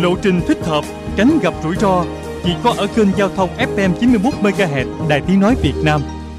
lộ trình thích hợp, tránh gặp rủi ro, chỉ có ở kênh giao thông FM 91 MHz Đài Tiếng nói Việt Nam.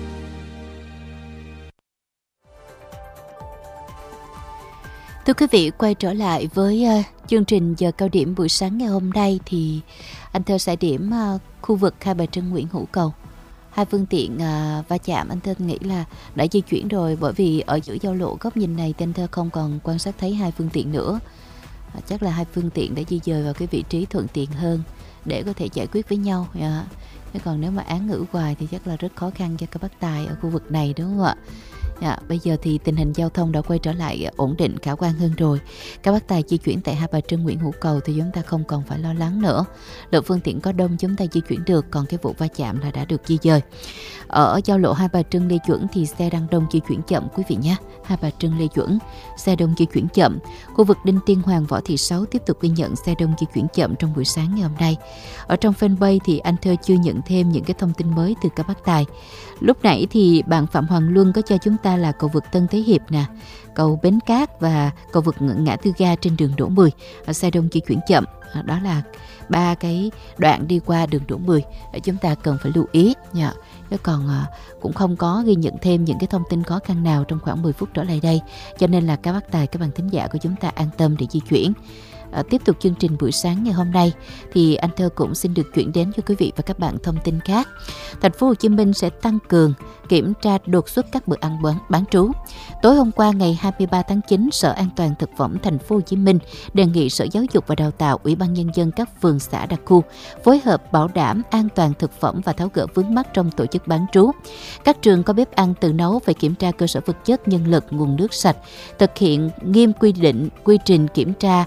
Thưa quý vị, quay trở lại với chương trình giờ cao điểm buổi sáng ngày hôm nay thì anh Thơ sẽ điểm khu vực Hai Bà Trưng Nguyễn Hữu Cầu. Hai phương tiện va chạm anh Thơ nghĩ là đã di chuyển rồi, bởi vì ở giữa giao lộ góc nhìn này anh Thơ không còn quan sát thấy hai phương tiện nữa. Chắc là hai phương tiện đã di dời vào cái vị trí thuận tiện hơn để có thể giải quyết với nhau. Thế còn nếu mà án ngữ hoài thì chắc là rất khó khăn cho các bác tài ở khu vực này, đúng không ạ? Bây giờ thì tình hình giao thông đã quay trở lại ổn định khả quan hơn rồi. Các bác tài di chuyển tại Hai Bà Trưng Nguyễn Hữu Cầu thì chúng ta không còn phải lo lắng nữa. Lượng phương tiện có đông chúng ta di chuyển được, còn cái vụ va chạm là đã được di dời. Ở giao lộ Hai Bà Trưng Lê Duẩn thì xe đang đông di chuyển chậm quý vị nhé. Hai Bà Trưng Lê Duẩn xe đông di chuyển chậm. Khu vực Đinh Tiên Hoàng Võ Thị Sáu tiếp tục ghi nhận xe đông di chuyển chậm trong buổi sáng ngày hôm nay. Ở trong fanpage thì anh Thơ chưa nhận thêm những cái thông tin mới từ các bác tài. Lúc nãy thì bạn Phạm Hoàng Luân có cho chúng ta là cầu vượt Tân Thế Hiệp nè, cầu Bến Cát và cầu vượt ngã tư ga trên đường Đỗ Mười, xe đông di chuyển chậm. Đó là ba cái đoạn đi qua đường Đỗ Mười chúng ta cần phải lưu ý nha. Chứ còn cũng không có ghi nhận thêm những cái thông tin khó khăn nào trong khoảng 10 phút trở lại đây, cho nên là các bác tài, các bạn thính giả của chúng ta an tâm để di chuyển. Tiếp tục chương trình buổi sáng ngày hôm nay thì anh Thơ cũng xin được chuyển đến cho quý vị và các bạn thông tin khác. Thành phố Hồ Chí Minh sẽ tăng cường kiểm tra đột xuất các bữa ăn bán trú. Tối hôm qua ngày 23 tháng 9, Sở An toàn thực phẩm Thành phố Hồ Chí Minh đề nghị Sở Giáo dục và Đào tạo, Ủy ban nhân dân các phường xã đặc khu phối hợp bảo đảm an toàn thực phẩm và tháo gỡ vướng mắc trong tổ chức bán trú. Các trường có bếp ăn tự nấu phải kiểm tra cơ sở vật chất, nhân lực, nguồn nước sạch, thực hiện nghiêm quy trình kiểm tra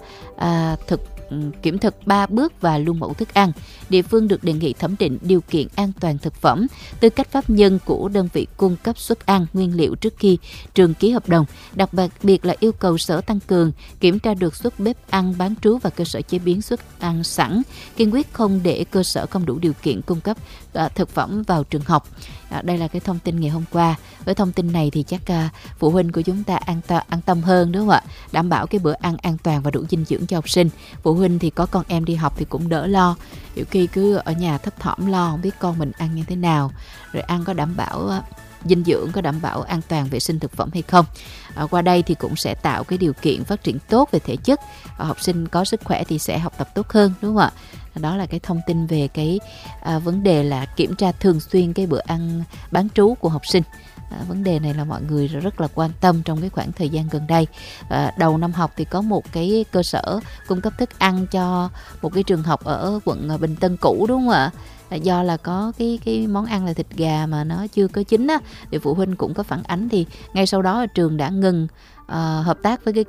kiểm thực 3 bước và luôn mẫu thức ăn. Địa phương được đề nghị thẩm định điều kiện an toàn thực phẩm, tư cách pháp nhân của đơn vị cung cấp suất ăn, nguyên liệu trước khi trường ký hợp đồng. Đặc biệt là yêu cầu Sở tăng cường kiểm tra đột xuất bếp ăn bán trú và cơ sở chế biến suất ăn sẵn, kiên quyết không để cơ sở không đủ điều kiện cung cấp thực phẩm vào trường học. Đây là cái thông tin ngày hôm qua. Với thông tin này thì chắc phụ huynh của chúng ta an tâm hơn, đúng không ạ? Đảm bảo cái bữa ăn an toàn và đủ dinh dưỡng cho học sinh. Phụ huynh thì có con em đi học thì cũng đỡ lo. Nhiều khi cứ ở nhà thấp thỏm lo không biết con mình ăn như thế nào, rồi ăn có đảm bảo dinh dưỡng, có đảm bảo an toàn vệ sinh thực phẩm hay không. Qua đây thì cũng sẽ tạo cái điều kiện phát triển tốt về thể chất. Học sinh có sức khỏe thì sẽ học tập tốt hơn, đúng không ạ? Đó là cái thông tin về cái vấn đề là kiểm tra thường xuyên cái bữa ăn bán trú của học sinh. Vấn đề này là mọi người rất là quan tâm trong cái khoảng thời gian gần đây. Đầu năm học thì có một cái cơ sở cung cấp thức ăn cho một cái trường học ở quận Bình Tân cũ, đúng không ạ? Do là có cái món ăn là thịt gà mà nó chưa có chín á, thì phụ huynh cũng có phản ánh, thì ngay sau đó trường đã ngừng hợp tác với cái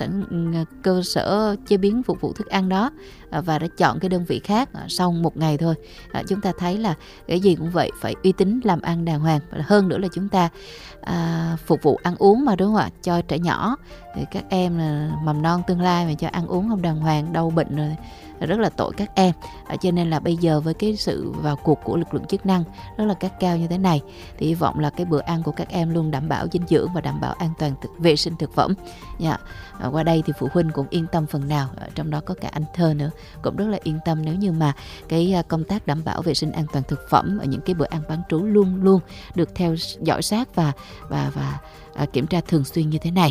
cơ sở chế biến phục vụ thức ăn đó và đã chọn cái đơn vị khác sau một ngày thôi. Chúng ta thấy là cái gì cũng vậy, phải uy tín, làm ăn đàng hoàng. Hơn nữa là chúng ta phục vụ ăn uống mà, đúng không ạ? Cho trẻ nhỏ thì các em là mầm non tương lai mà cho ăn uống không đàng hoàng, đau bệnh rồi rất là tội các em. Cho nên là bây giờ với cái sự vào cuộc của lực lượng chức năng rất là gắt gao như thế này thì hy vọng là cái bữa ăn của các em luôn đảm bảo dinh dưỡng và đảm bảo an toàn vệ sinh thực phẩm. Qua đây thì phụ huynh cũng yên tâm phần nào, trong đó có cả anh Thơ nữa cũng rất là yên tâm nếu như mà cái công tác đảm bảo vệ sinh an toàn thực phẩm ở những cái bữa ăn bán trú luôn luôn được theo dõi sát và kiểm tra thường xuyên như thế này.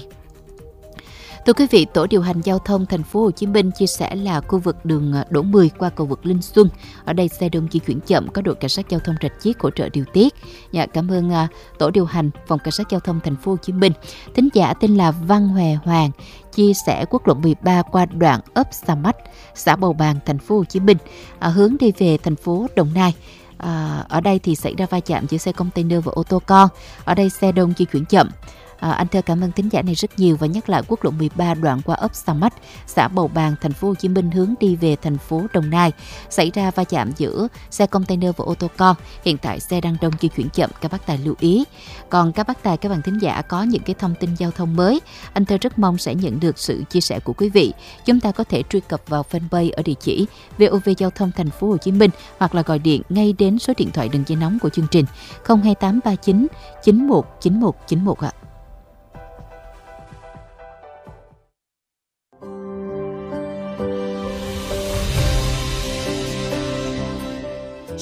Thưa quý vị, Tổ điều hành giao thông Thành phố Hồ Chí Minh chia sẻ là khu vực đường Đỗ Mười qua cầu vượt Linh Xuân, ở đây xe đông di chuyển chậm, có đội cảnh sát giao thông Rạch Chiếc hỗ trợ điều tiết. Cảm ơn Tổ điều hành Phòng Cảnh sát giao thông Thành phố Hồ Chí Minh. Thính giả tên là Văn Hòe Hoàng chia sẻ quốc lộ 13 qua đoạn ấp Sa Mách, xã Bầu Bàng, Thành phố Hồ Chí Minh, hướng đi về thành phố Đồng Nai. Ở đây thì xảy ra va chạm giữa xe container và ô tô con. Ở đây xe đông di chuyển chậm. Anh Thơ cảm ơn thính giả này rất nhiều và nhắc lại quốc lộ 13 đoạn qua ấp Sa Mách, xã Bầu Bàng, Thành phố Hồ Chí Minh hướng đi về thành phố Đồng Nai xảy ra va chạm giữa xe container và ô tô con. Hiện tại xe đang đông di chuyển chậm, các bác tài lưu ý. Còn các bác tài, các bạn thính giả có những cái thông tin giao thông mới, anh Thơ rất mong sẽ nhận được sự chia sẻ của quý vị. Chúng ta có thể truy cập vào fanpage ở địa chỉ VOV Giao thông Thành phố Hồ Chí Minh hoặc là gọi điện ngay đến số điện thoại đường dây nóng của chương trình 02839 919191 ạ.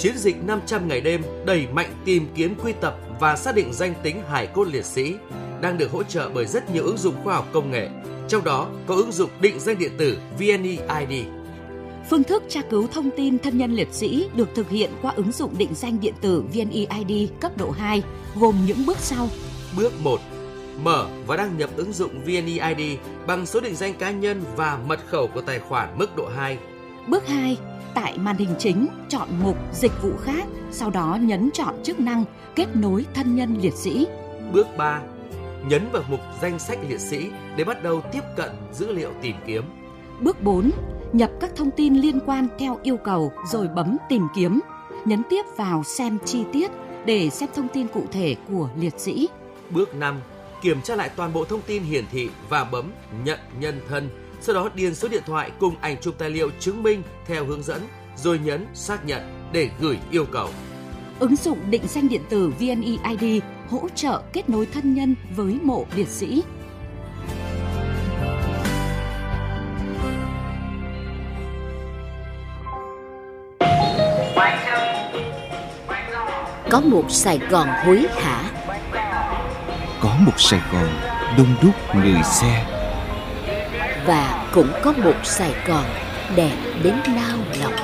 Chiến dịch 500 ngày đêm đẩy mạnh tìm kiếm, quy tập và xác định danh tính hài cốt liệt sĩ đang được hỗ trợ bởi rất nhiều ứng dụng khoa học công nghệ, trong đó có ứng dụng định danh điện tử VNeID. Phương thức tra cứu thông tin thân nhân liệt sĩ được thực hiện qua ứng dụng định danh điện tử VNeID cấp độ 2, gồm những bước sau. Bước 1. Mở và đăng nhập ứng dụng VNeID bằng số định danh cá nhân và mật khẩu của tài khoản mức độ 2. Bước 2. Tại màn hình chính, chọn mục Dịch vụ khác, sau đó nhấn chọn chức năng Kết nối thân nhân liệt sĩ. Bước 3. Nhấn vào mục Danh sách liệt sĩ để bắt đầu tiếp cận dữ liệu tìm kiếm. Bước 4. Nhập các thông tin liên quan theo yêu cầu rồi bấm Tìm kiếm. Nhấn tiếp vào Xem chi tiết để xem thông tin cụ thể của liệt sĩ. Bước 5. Kiểm tra lại toàn bộ thông tin hiển thị và bấm Nhận nhân thân. Sau đó điền số điện thoại cùng ảnh chụp tài liệu chứng minh theo hướng dẫn, rồi nhấn Xác nhận để gửi yêu cầu. Ứng dụng định danh điện tử VNeID hỗ trợ kết nối thân nhân với mộ liệt sĩ. Có một Sài Gòn hối hả, có một Sài Gòn đông đúc người xe, và cũng có một Sài Gòn đẹp đến nao lòng.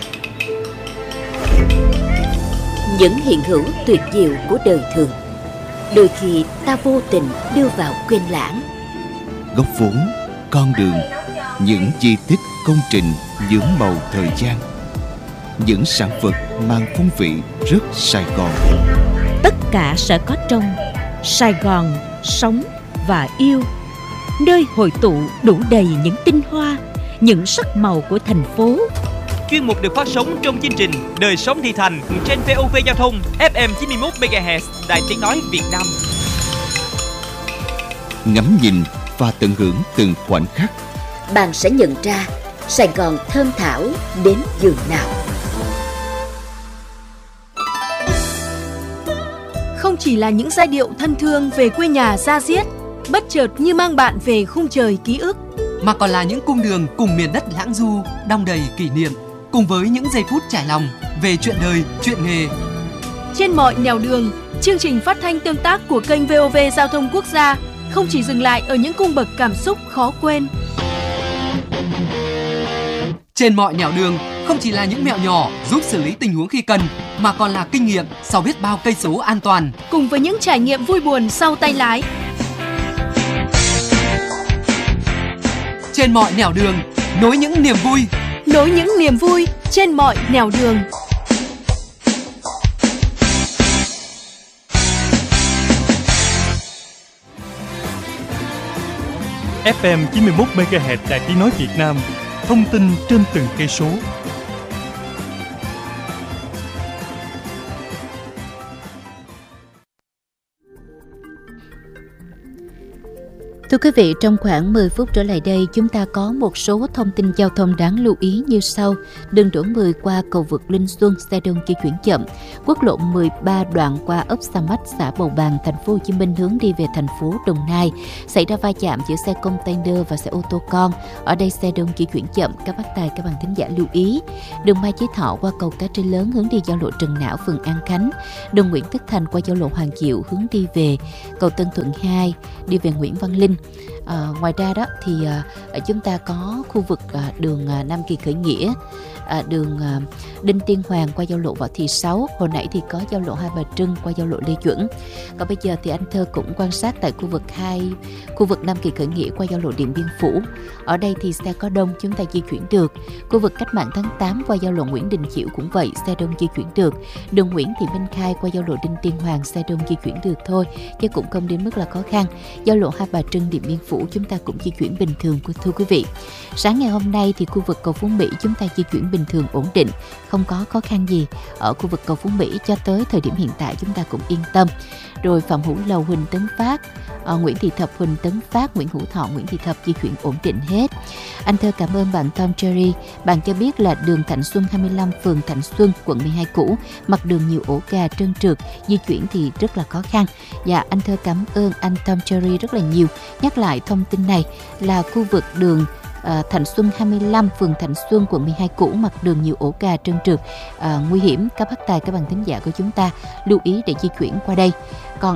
Những hiện hữu tuyệt diệu của đời thường, đôi khi ta vô tình đưa vào quên lãng. góc phố, con đường, những di tích công trình nhuốm màu thời gian, những sản vật mang phong vị rất Sài Gòn. Tất cả sẽ có trong Sài Gòn sống và yêu, nơi hội tụ đủ đầy những tinh hoa, những sắc màu của thành phố. Chuyên mục được phát sóng trong chương trình Đời sống thị thành trên VOV Giao thông FM 91 MHz Đài Tiếng nói Việt Nam. Ngắm nhìn và tận hưởng từng khoảnh khắc, Bạn sẽ nhận ra Sài Gòn thơm thảo đến giường nào. Không chỉ là những giai điệu thân thương về quê nhà da diết, bất chợt như mang bạn về khung trời ký ức, mà còn là những cung đường cùng miền đất lãng du, đong đầy kỷ niệm, cùng với những giây phút trải lòng về chuyện đời, chuyện nghề. Trên mọi nẻo đường, chương trình phát thanh tương tác của kênh VOV Giao thông Quốc gia không chỉ dừng lại ở những cung bậc cảm xúc khó quên. Trên mọi nẻo đường không chỉ là những mẹo nhỏ giúp xử lý tình huống khi cần, mà còn là kinh nghiệm sau biết bao cây số an toàn, cùng với những trải nghiệm vui buồn sau tay lái. Trên mọi nẻo đường, nối những niềm vui. Nối những niềm vui trên mọi nẻo đường. FM 91 MHz Đài Tiếng nói Việt Nam, thông tin trên từng cây số. Thưa quý vị, trong khoảng 10 phút trở lại đây, chúng ta có một số thông tin giao thông đáng lưu ý như sau. Đường đỗ 10 qua cầu vượt Linh Xuân, xe đông di chuyển chậm. Quốc lộ 13 đoạn qua ấp Sa Mách, xã Bầu Bàng, thành phố Hồ Chí Minh hướng đi về thành phố Đồng Nai, xảy ra va chạm giữa xe container và xe ô tô con. Ở đây xe đông di chuyển chậm, các bác tài các bạn thính giả lưu ý. Đường Mai Chí Thọ qua cầu Cá Trê Lớn hướng đi giao lộ Trần Não, phường An Khánh. Đường Nguyễn Tất Thành qua giao lộ Hoàng Diệu hướng đi về cầu Tân Thuận 2, đi về Nguyễn Văn Linh. Ngoài ra đó thì chúng ta có khu vực đường Nam Kỳ Khởi Nghĩa, đường Đinh Tiên Hoàng qua giao lộ Võ Thị Sáu. Hồi nãy thì có giao lộ Hai Bà Trưng qua giao lộ Lê Duẩn. Còn bây giờ thì anh Thơ cũng quan sát tại khu vực Nam Kỳ Khởi Nghĩa qua giao lộ Điện Biên Phủ. Ở đây thì xe có đông, chúng ta di chuyển được. Khu vực Cách mạng tháng 8 qua giao lộ Nguyễn Đình Chiểu cũng vậy, xe đông di chuyển được. Đường Nguyễn Thị Minh Khai qua giao lộ Đinh Tiên Hoàng, xe đông di chuyển được thôi, chứ cũng không đến mức là khó khăn. Giao lộ Hai Bà Trưng, Điện Biên Phủ chúng ta cũng di chuyển bình thường, thưa quý vị. Sáng ngày hôm nay thì khu vực cầu Phú Mỹ chúng ta di chuyển bình thường, ổn định, không có khó khăn gì. Ở khu vực cầu Phú Mỹ cho tới thời điểm hiện tại chúng ta cũng yên tâm. Rồi Phạm Hữu Lầu, Huỳnh Tấn Phát, Nguyễn Thị Thập, Huỳnh Tấn Phát, Nguyễn Hữu Thọ, Nguyễn Thị Thập di chuyển ổn định hết. Anh Thơ cảm ơn bạn Tom Cherry. Bạn cho biết là đường Thạnh Xuân 25, phường Thạnh Xuân, quận 12 cũ, mặt đường nhiều ổ gà trơn trượt, di chuyển thì rất là khó khăn. Dạ, anh Thơ cảm ơn anh Tom Cherry rất là nhiều. Nhắc lại thông tin này là khu vực đường Thạnh Xuân 25, phường Thạnh Xuân, quận 12 cũ, mặt đường nhiều ổ gà trơn trượt, nguy hiểm. Các bác tài, các bạn thính giả của chúng ta lưu ý để di chuyển qua đây. Còn